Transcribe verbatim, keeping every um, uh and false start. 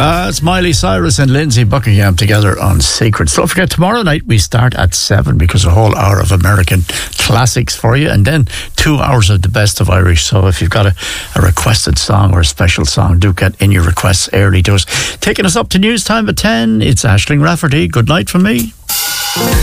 Uh, it's Miley Cyrus and Lindsey Buckingham together on Secrets. Don't forget, tomorrow night we start at seven because a whole hour of American classics for you, and then two hours of the best of Irish. So if you've got a, a requested song or a special song, do get in your requests early to us. Taking us up to news time at ten, it's Aisling Rafferty. Good night from me.